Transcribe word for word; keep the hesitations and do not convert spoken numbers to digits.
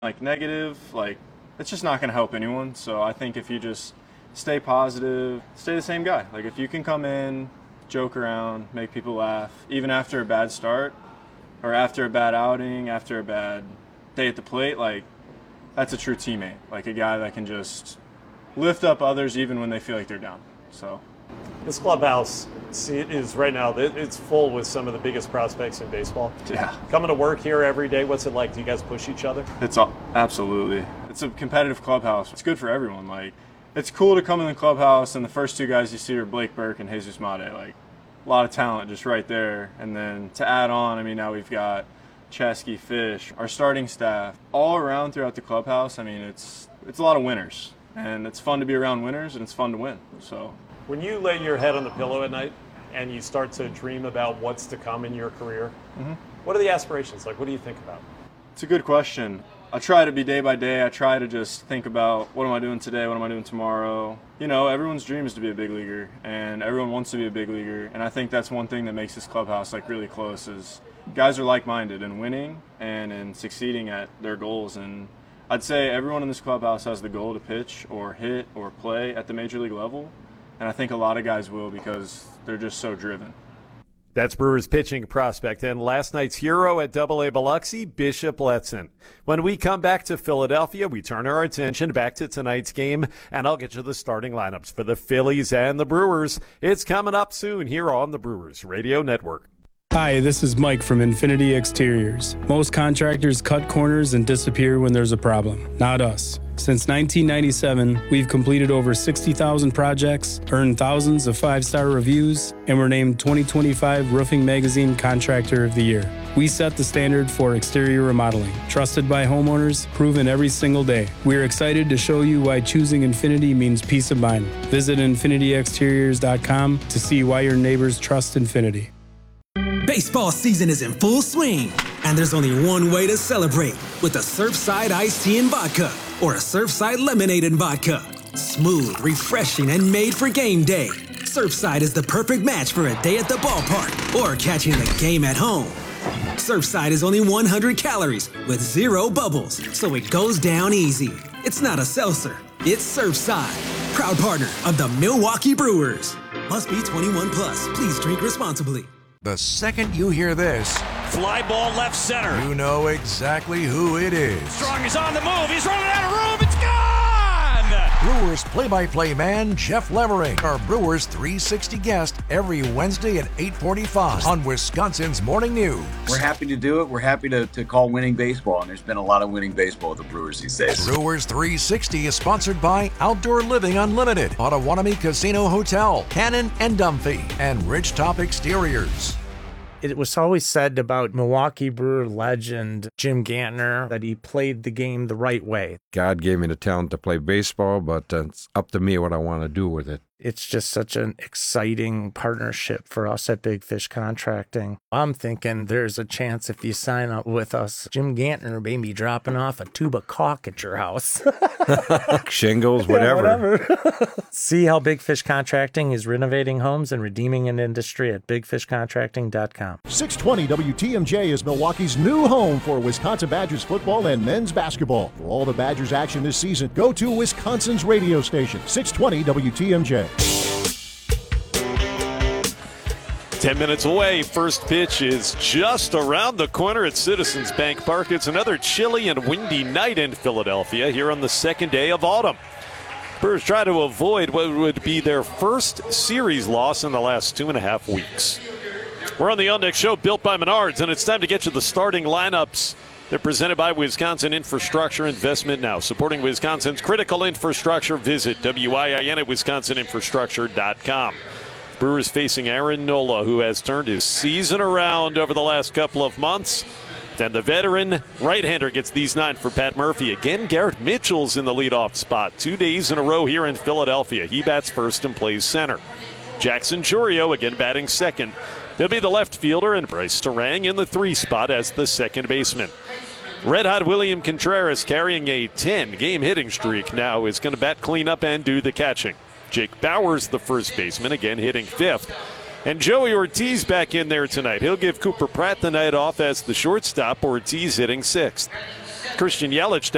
like negative, like it's just not going to help anyone. So I think if you just stay positive, stay the same guy. Like if you can come in, joke around, make people laugh, even after a bad start or after a bad outing, after a bad day at the plate, like that's a true teammate. Like a guy that can just lift up others even when they feel like they're down. So this clubhouse is right now, it's full with some of the biggest prospects in baseball. Yeah. Coming to work here every day, what's it like? Do you guys push each other? It's all, absolutely. It's a competitive clubhouse. It's good for everyone. Like, it's cool to come in the clubhouse and the first two guys you see are Blake Burke and Jesus Mate. Like, a lot of talent just right there. And then to add on, I mean, now we've got Chesky, Fish, our starting staff, all around throughout the clubhouse. I mean, it's it's a lot of winners. And it's fun to be around winners, and it's fun to win. So, when you lay your head on the pillow at night and you start to dream about what's to come in your career, mm-hmm. what are the aspirations? Like, what do you think about? It's a good question. I try to be day by day. I try to just think about what am I doing today? What am I doing tomorrow? You know, everyone's dream is to be a big leaguer, and everyone wants to be a big leaguer. And I think that's one thing that makes this clubhouse like really close is guys are like-minded in winning and in succeeding at their goals. And I'd say everyone in this clubhouse has the goal to pitch or hit or play at the major league level. And I think a lot of guys will because they're just so driven. That's Brewers pitching prospect and last night's hero at double A Biloxi, Bishop Letson. When we come back to Philadelphia, we turn our attention back to tonight's game, and I'll get you the starting lineups for the Phillies and the Brewers. It's coming up soon here on the Brewers Radio Network. Hi, this is Mike from Infinity Exteriors. Most contractors cut corners and disappear when there's a problem. Not us. Since nineteen ninety-seven, we've completed over sixty thousand projects, earned thousands of five-star reviews, and were named twenty twenty-five Roofing Magazine Contractor of the Year. We set the standard for exterior remodeling. Trusted by homeowners, proven every single day. We're excited to show you why choosing Infinity means peace of mind. Visit infinity exteriors dot com to see why your neighbors trust Infinity. Baseball season is in full swing, and there's only one way to celebrate with a Surfside iced tea and vodka or a Surfside lemonade and vodka. Smooth, refreshing, and made for game day. Surfside is the perfect match for a day at the ballpark or catching the game at home. Surfside is only one hundred calories with zero bubbles, so it goes down easy. It's not a seltzer, it's Surfside. Proud partner of the Milwaukee Brewers. Must be twenty-one plus. Please drink responsibly. The second you hear this, fly ball left center. You know exactly who it is. Strong is on the move. He's running out of room. It's gone! Brewers play-by-play man Jeff Levering, our Brewers three sixty guest every Wednesday at eight forty-five on Wisconsin's Morning News. We're happy to do it. We're happy to, to call winning baseball, and there's been a lot of winning baseball with the Brewers these days. Brewers three sixty is sponsored by Outdoor Living Unlimited, Potawatomi Casino Hotel, Cannon and Dumphy, and Ridgetop Exteriors. It was always said about Milwaukee Brewer legend Jim Gantner that he played the game the right way. God gave me the talent to play baseball, but uh, it's up to me what I want to do with it. It's just such an exciting partnership for us at Big Fish Contracting. I'm thinking there's a chance if you sign up with us, Jim Gantner may be dropping off a tube of caulk at your house. Shingles, whatever. Yeah, whatever. See how Big Fish Contracting is renovating homes and redeeming an industry at big fish contracting dot com. six twenty W T M J is Milwaukee's new home for Wisconsin Badgers football and men's basketball. For all the Badgers action this season, go to Wisconsin's radio station, six twenty W T M J. Ten minutes away, first pitch is just around the corner at Citizens Bank Park. It's another chilly and windy night in Philadelphia here on the second day of autumn. Brewers try to avoid what would be their first series loss in the last two and a half weeks. We're on the On Deck Show built by Menards, and it's time to get you the starting lineups. They're presented by Wisconsin Infrastructure Investment Now. Supporting Wisconsin's critical infrastructure, visit W I I N at wisconsin infrastructure dot com. Brewers facing Aaron Nola, who has turned his season around over the last couple of months. Then the veteran right-hander gets these nine for Pat Murphy. Again, Garrett Mitchell's in the leadoff spot. Two days in a row here in Philadelphia. He bats first and plays center. Jackson Chourio again batting second. He'll be the left fielder, and Bryce Terang in the three spot as the second baseman. Red Hot William Contreras, carrying a ten-game hitting streak now, is going to bat cleanup and do the catching. Jake Bowers, the first baseman, again hitting fifth. And Joey Ortiz back in there tonight. He'll give Cooper Pratt the night off as the shortstop. Ortiz hitting sixth. Christian Yelich down